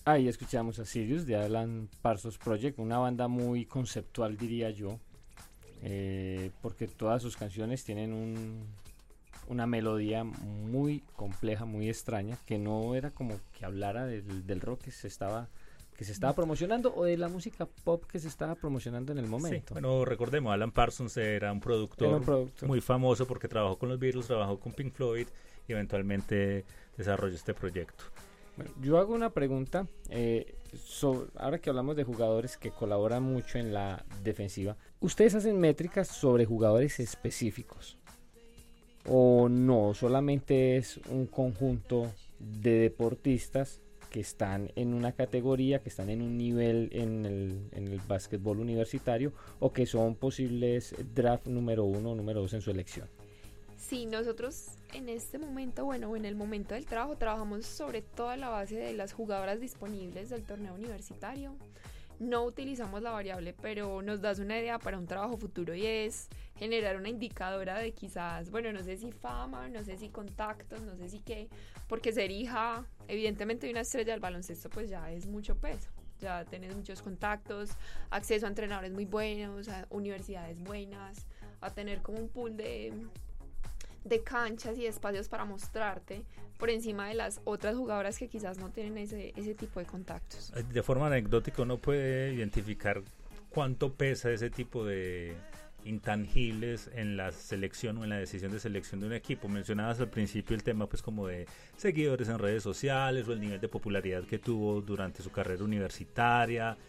Ahí escuchamos a Sirius de Alan Parsons Project, una banda muy conceptual, diría yo, porque todas sus canciones tienen una melodía muy compleja, muy extraña, que no era como que hablara del rock que se estaba promocionando o de la música pop que se estaba promocionando en el momento. Sí, bueno, recordemos, Alan Parsons era un productor muy famoso porque trabajó con los Beatles, trabajó con Pink Floyd y eventualmente desarrolló este proyecto. Bueno, yo hago una pregunta, ahora que hablamos de jugadores que colaboran mucho en la defensiva, ¿ustedes hacen métricas sobre jugadores específicos? ¿O no? Solamente es un conjunto de deportistas que están en una categoría, que están en un nivel en el básquetbol universitario, o que son posibles draft número 1 o número 2 en su elección. Sí, nosotros en este momento, bueno, en el momento del trabajo, trabajamos sobre toda la base de las jugadoras disponibles del torneo universitario. No utilizamos la variable, pero nos das una idea para un trabajo futuro y es generar una indicadora de quizás, bueno, no sé si fama, no sé si contactos, no sé si qué, porque ser hija, evidentemente, de una estrella del baloncesto, pues ya es mucho peso. Ya tenés muchos contactos, acceso a entrenadores muy buenos, a universidades buenas, a tener como un pool de canchas y de espacios para mostrarte por encima de las otras jugadoras que quizás no tienen ese tipo de contactos. De forma anecdótica uno puede identificar cuánto pesa ese tipo de intangibles en la selección o en la decisión de selección de un equipo. Mencionabas al principio el tema pues como de seguidores en redes sociales o el nivel de popularidad que tuvo durante su carrera universitaria.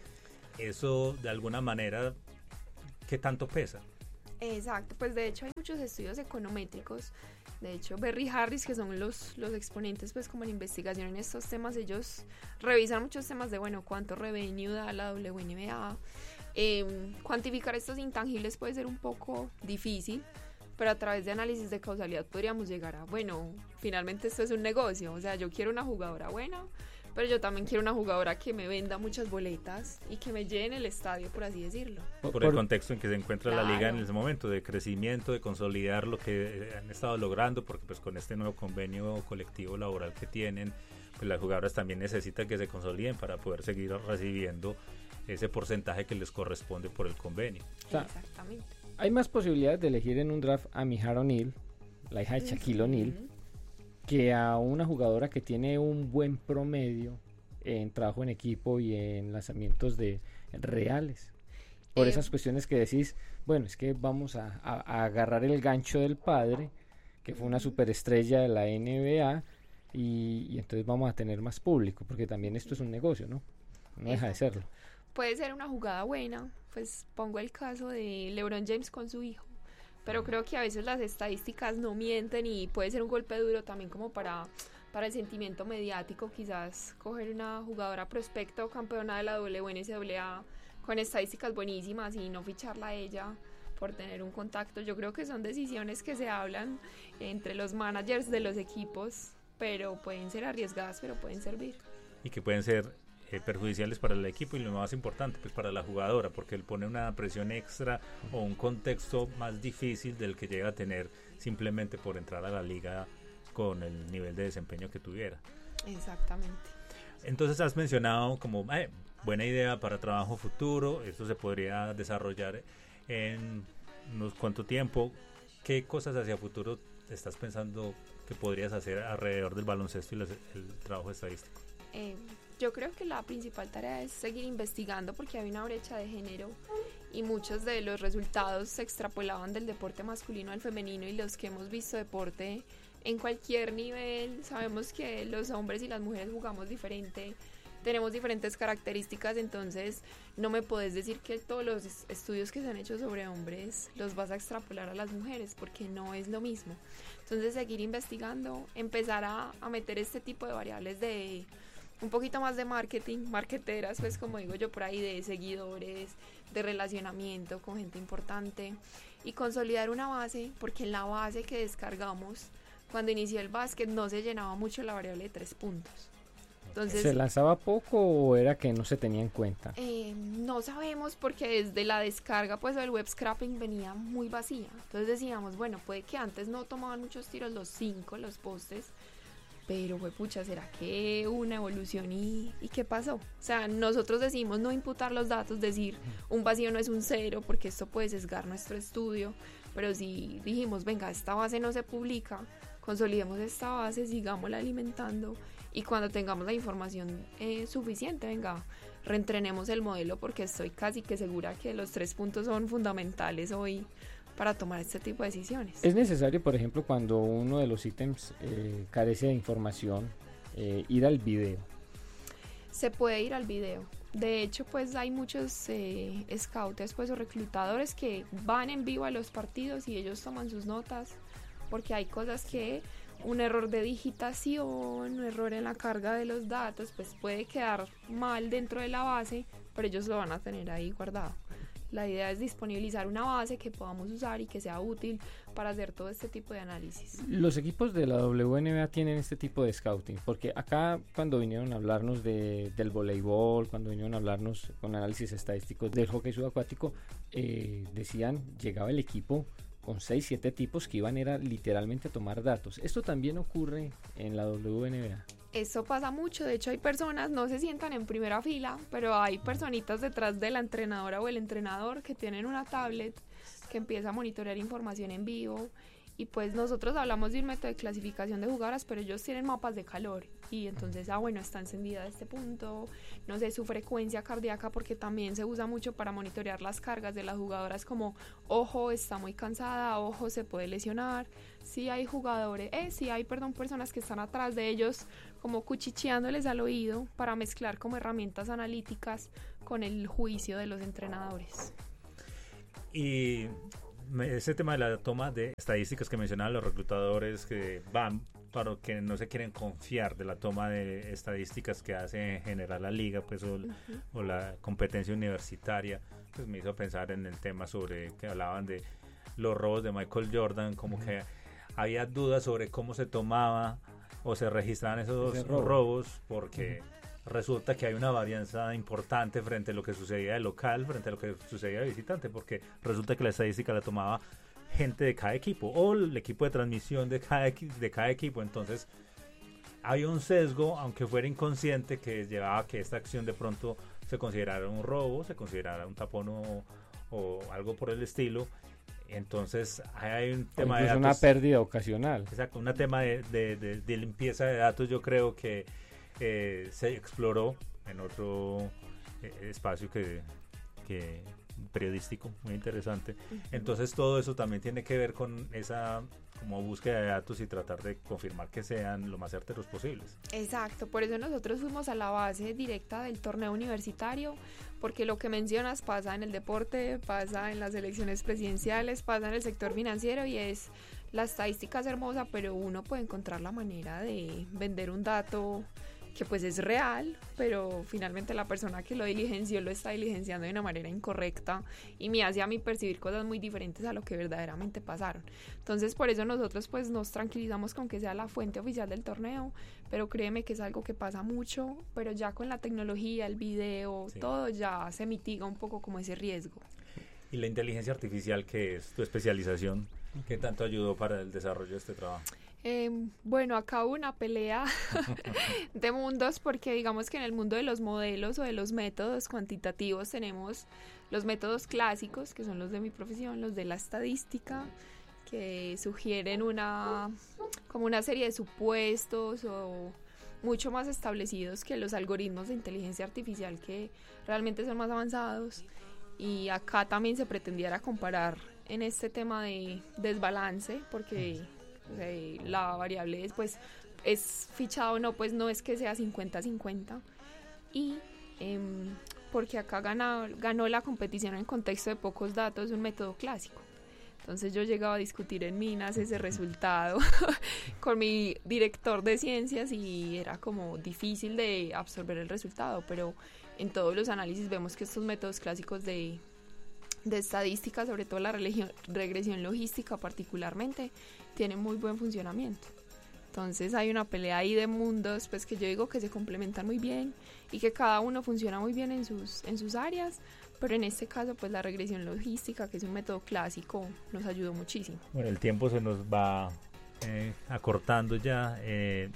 Eso de alguna manera, ¿qué tanto pesa? Exacto, pues de hecho hay muchos estudios econométricos. De hecho, Berry Harris, que son los exponentes pues como en investigación en estos temas, ellos revisan muchos temas de, bueno, cuánto revenue da la WNBA. Cuantificar estos intangibles puede ser un poco difícil, pero a través de análisis de causalidad podríamos llegar a, bueno, finalmente esto es un negocio. O sea, yo quiero una jugadora buena, pero yo también quiero una jugadora que me venda muchas boletas y que me llene el estadio, por así decirlo. Por el contexto en que se encuentra la liga en ese momento, de crecimiento, de consolidar lo que han estado logrando, porque pues con este nuevo convenio colectivo laboral que tienen, pues las jugadoras también necesitan que se consoliden para poder seguir recibiendo ese porcentaje que les corresponde por el convenio. O sea, exactamente. Hay más posibilidades de elegir en un draft a Mihara O'Neal, la hija de Shaquille O'Neal, que a una jugadora que tiene un buen promedio en trabajo en equipo y en lanzamientos reales. Por esas cuestiones que decís, bueno, es que vamos a agarrar el gancho del padre, que fue una superestrella de la NBA, y entonces vamos a tener más público, porque también esto es un negocio, ¿no? No deja de serlo. Puede ser una jugada buena, pues pongo el caso de LeBron James con su hijo. Pero creo que a veces las estadísticas no mienten y puede ser un golpe duro también como para el sentimiento mediático, quizás coger una jugadora prospecto o campeona de la WNCAA con estadísticas buenísimas y no ficharla a ella por tener un contacto. Yo creo que son decisiones que se hablan entre los managers de los equipos, pero pueden ser arriesgadas, pero pueden servir. Y que pueden ser perjudiciales para el equipo y lo más importante pues para la jugadora, porque él pone una presión extra o un contexto más difícil del que llega a tener simplemente por entrar a la liga con el nivel de desempeño que tuviera. Exactamente. Entonces has mencionado como buena idea para trabajo futuro, esto se podría desarrollar en unos cuánto tiempo. ¿Qué cosas hacia futuro estás pensando que podrías hacer alrededor del baloncesto y el trabajo estadístico? Yo creo que la principal tarea es seguir investigando, porque hay una brecha de género y muchos de los resultados se extrapolaban del deporte masculino al femenino, y los que hemos visto deporte en cualquier nivel sabemos que los hombres y las mujeres jugamos diferente, tenemos diferentes características, entonces no me podés decir que todos los estudios que se han hecho sobre hombres los vas a extrapolar a las mujeres, porque no es lo mismo. Entonces seguir investigando, empezar a meter este tipo de variables de un poquito más de marketing, marqueteras, pues como digo yo por ahí, de seguidores, de relacionamiento con gente importante y consolidar una base, porque en la base que descargamos cuando inició el básquet no se llenaba mucho la variable de 3 puntos. Entonces, ¿se lanzaba poco o era que no se tenía en cuenta? No sabemos, porque desde la descarga pues el web scrapping venía muy vacía. Entonces decíamos, bueno, puede que antes no tomaban muchos tiros los 5, los postes, pero pucha, ¿será que una evolución y qué pasó? O sea, nosotros decimos no imputar los datos, decir un vacío no es un cero porque esto puede sesgar nuestro estudio, pero si dijimos, venga, esta base no se publica, consolidemos esta base, sigámosla alimentando y cuando tengamos la información suficiente, venga, reentrenemos el modelo porque estoy casi que segura que los 3 puntos son fundamentales hoy para tomar este tipo de decisiones. Es necesario, por ejemplo, cuando uno de los ítems carece de información, ir al video. Se puede ir al video. De hecho, pues hay muchos scouts pues, o reclutadores que van en vivo a los partidos y ellos toman sus notas porque hay cosas que un error de digitación, un error en la carga de los datos, pues puede quedar mal dentro de la base, pero ellos lo van a tener ahí guardado. La idea es disponibilizar una base que podamos usar y que sea útil para hacer todo este tipo de análisis. Los equipos de la WNBA tienen este tipo de scouting, porque acá cuando vinieron a hablarnos del voleibol, cuando vinieron a hablarnos con análisis estadísticos del hockey subacuático, decían, llegaba el equipo con 6, 7 tipos que iban era literalmente a tomar datos. ¿Esto también ocurre en la WNBA? Esto pasa mucho, de hecho hay personas, no se sientan en primera fila, pero hay personitas detrás de la entrenadora o el entrenador que tienen una tablet que empieza a monitorear información en vivo y pues nosotros hablamos de un método de clasificación de jugadoras, pero ellos tienen mapas de calor y entonces, bueno, está encendida este punto, no sé, su frecuencia cardíaca porque también se usa mucho para monitorear las cargas de las jugadoras como, ojo, está muy cansada, ojo, se puede lesionar, sí hay jugadores, personas que están atrás de ellos como cuchicheándoles al oído para mezclar como herramientas analíticas con el juicio de los entrenadores. Y ese tema de la toma de estadísticas que mencionaban los reclutadores que van para que no se quieren confiar de la toma de estadísticas que hace en general la liga pues o la competencia universitaria, pues me hizo pensar en el tema sobre que hablaban de los robos de Michael Jordan, como que había dudas sobre cómo se tomaba o se registraban esos robos porque resulta que hay una varianza importante frente a lo que sucedía de local, frente a lo que sucedía de visitante, porque resulta que la estadística la tomaba gente de cada equipo o el equipo de transmisión de cada equipo, entonces había un sesgo, aunque fuera inconsciente, que llevaba a que esta acción de pronto se considerara un robo, se considerara un tapón o algo por el estilo. Entonces hay un tema de datos, una pérdida ocasional. Exacto, un tema de limpieza de datos. Yo creo que se exploró en otro espacio que periodístico muy interesante. Entonces todo eso también tiene que ver con esa como búsqueda de datos y tratar de confirmar que sean lo más certeros posibles. Exacto, por eso nosotros fuimos a la base directa del torneo universitario, porque lo que mencionas pasa en el deporte, pasa en las elecciones presidenciales, pasa en el sector financiero y es la estadística es hermosa, pero uno puede encontrar la manera de vender un dato que pues es real, pero finalmente la persona que lo diligenció lo está diligenciando de una manera incorrecta y me hace a mí percibir cosas muy diferentes a lo que verdaderamente pasaron. Entonces por eso nosotros pues nos tranquilizamos con que sea la fuente oficial del torneo, pero créeme que es algo que pasa mucho, pero ya con la tecnología, el video, todo ya se mitiga un poco como ese riesgo. Y la inteligencia artificial, que es tu especialización, ¿qué tanto ayudó para el desarrollo de este trabajo? Bueno, acá hubo una pelea de mundos porque digamos que en el mundo de los modelos o de los métodos cuantitativos tenemos los métodos clásicos, que son los de mi profesión, los de la estadística, que sugieren como una serie de supuestos o mucho más establecidos que los algoritmos de inteligencia artificial que realmente son más avanzados. Y acá también se pretendiera comparar en este tema de desbalance porque la variable es fichada o no, pues no es que sea 50-50 y porque acá ganó la competición en contexto de pocos datos, un método clásico. Entonces yo llegaba a discutir en Minas ese resultado con mi director de ciencias y era como difícil de absorber el resultado, pero en todos los análisis vemos que estos métodos clásicos de estadística, sobre todo la regresión logística particularmente, tienen muy buen funcionamiento. Entonces hay una pelea ahí de mundos pues que yo digo que se complementan muy bien y que cada uno funciona muy bien en sus áreas, pero en este caso pues la regresión logística, que es un método clásico, nos ayudó muchísimo. Bueno, el tiempo se nos va acortando ya.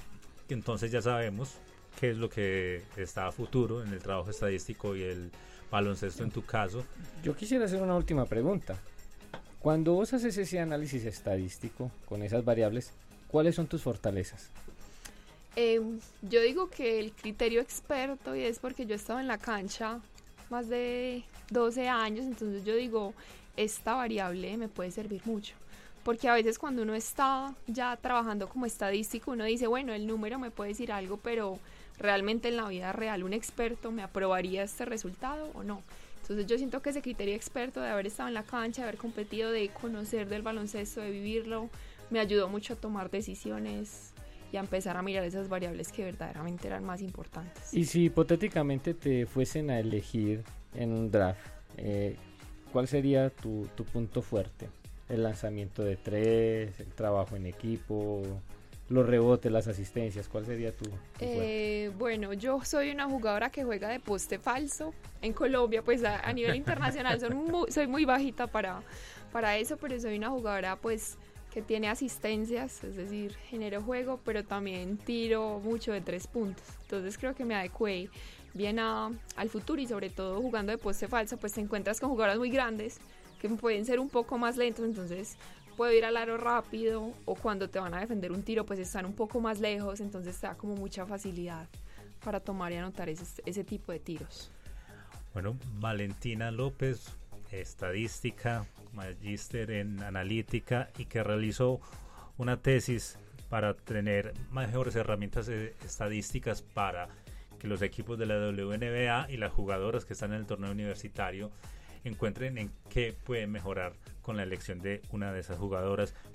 entonces ya sabemos qué es lo que está a futuro en el trabajo estadístico y el baloncesto en tu caso. Yo quisiera hacer una última pregunta. Cuando vos haces ese análisis estadístico con esas variables, ¿cuáles son tus fortalezas? Yo digo que el criterio experto, y es porque yo he estado en la cancha más de 12 años, entonces yo digo, esta variable me puede servir mucho. Porque a veces cuando uno está ya trabajando como estadístico, uno dice, bueno, el número me puede decir algo, pero realmente en la vida real un experto me aprobaría este resultado o no. Entonces yo siento que ese criterio experto de haber estado en la cancha, de haber competido, de conocer del baloncesto, de vivirlo, me ayudó mucho a tomar decisiones y a empezar a mirar esas variables que verdaderamente eran más importantes. Y si hipotéticamente te fuesen a elegir en un draft, ¿cuál sería tu punto fuerte? ¿El lanzamiento de tres, el trabajo en equipo, los rebotes, las asistencias? ¿Cuál sería tu fuerte? Bueno, yo soy una jugadora que juega de poste falso. En Colombia, pues a nivel internacional soy muy bajita para eso, pero soy una jugadora pues que tiene asistencias, es decir, genero juego, pero también tiro mucho de 3 puntos. Entonces creo que me adecué bien al futuro, y sobre todo jugando de poste falso, pues te encuentras con jugadoras muy grandes que pueden ser un poco más lentos, entonces puedo ir al aro rápido, o cuando te van a defender un tiro pues están un poco más lejos, entonces te da como mucha facilidad para tomar y anotar ese tipo de tiros. Bueno, Valentina López, estadística, magíster en analítica, y que realizó una tesis para tener mejores herramientas estadísticas para que los equipos de la WNBA y las jugadoras que están en el torneo universitario encuentren en qué pueden mejorar con la elección de una de esas jugadoras.